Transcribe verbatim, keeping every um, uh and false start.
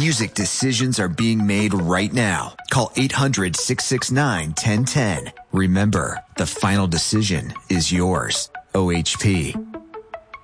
music decisions are being made right now. Call eight hundred, six six nine, one zero one zero. Remember, the final decision is yours. O H P.